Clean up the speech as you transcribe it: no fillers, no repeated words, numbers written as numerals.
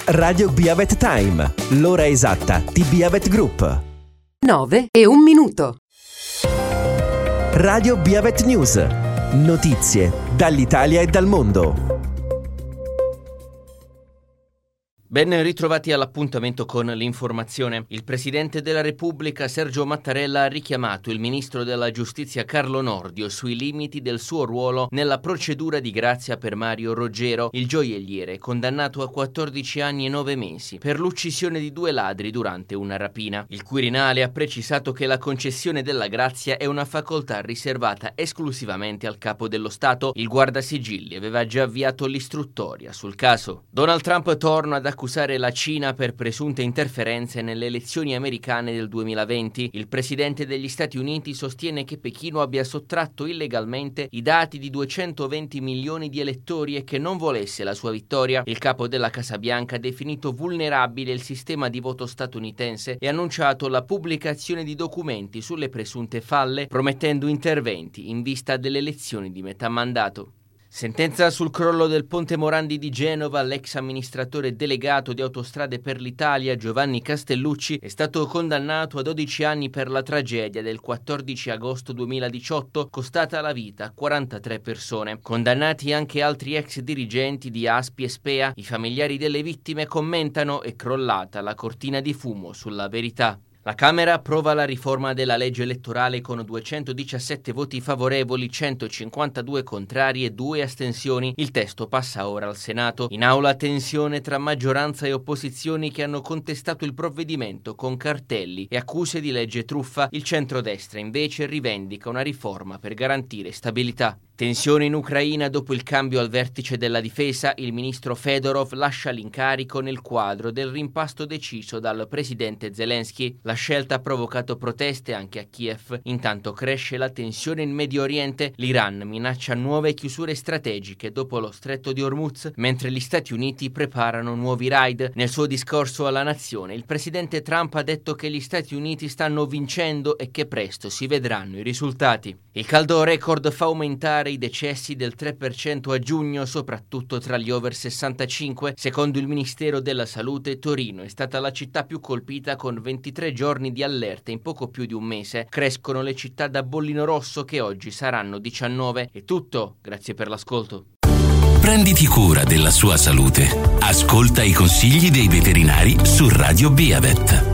Radio Beavet Time, l'ora esatta di Beavet Group. 9:01. Radio Beavet News, notizie dall'Italia e dal mondo. Ben ritrovati all'appuntamento con l'informazione. Il Presidente della Repubblica Sergio Mattarella ha richiamato il Ministro della Giustizia Carlo Nordio sui limiti del suo ruolo nella procedura di grazia per Mario Roggero, il gioielliere, condannato a 14 anni e 9 mesi per l'uccisione di 2 ladri durante una rapina. Il Quirinale ha precisato che la concessione della grazia è una facoltà riservata esclusivamente al Capo dello Stato. Il Guardasigilli aveva già avviato l'istruttoria sul caso. Donald Trump torna ad accusare la Cina per presunte interferenze nelle elezioni americane del 2020. Il presidente degli Stati Uniti sostiene che Pechino abbia sottratto illegalmente i dati di 220 milioni di elettori e che non volesse la sua vittoria. Il capo della Casa Bianca ha definito vulnerabile il sistema di voto statunitense e ha annunciato la pubblicazione di documenti sulle presunte falle, promettendo interventi in vista delle elezioni di metà mandato. Sentenza sul crollo del ponte Morandi di Genova. L'ex amministratore delegato di Autostrade per l'Italia Giovanni Castellucci è stato condannato a 12 anni per la tragedia del 14 agosto 2018 costata la vita a 43 persone. Condannati anche altri ex dirigenti di Aspi e Spea. I familiari delle vittime commentano: è crollata la cortina di fumo sulla verità. La Camera approva la riforma della legge elettorale con 217 voti favorevoli, 152 contrari e 2 astensioni. Il testo passa ora al Senato. In aula tensione tra maggioranza e opposizioni che hanno contestato il provvedimento con cartelli e accuse di legge truffa. Il centrodestra invece rivendica una riforma per garantire stabilità. Tensione in Ucraina dopo il cambio al vertice della difesa. Il ministro Fedorov lascia l'incarico nel quadro del rimpasto deciso dal presidente Zelensky. La scelta ha provocato proteste anche a Kiev. Intanto cresce la tensione in Medio Oriente. L'Iran minaccia nuove chiusure strategiche dopo lo stretto di Hormuz, mentre gli Stati Uniti preparano nuovi raid. Nel suo discorso alla nazione, il presidente Trump ha detto che gli Stati Uniti stanno vincendo e che presto si vedranno i risultati. Il caldo record fa aumentare i decessi del 3% a giugno, soprattutto tra gli over 65. Secondo il Ministero della Salute, Torino è stata la città più colpita con 23 giorni di allerta in poco più di un mese. Crescono le città da bollino rosso che oggi saranno 19. È tutto, grazie per l'ascolto. Prenditi cura della sua salute. Ascolta i consigli dei veterinari su Radio Beavet.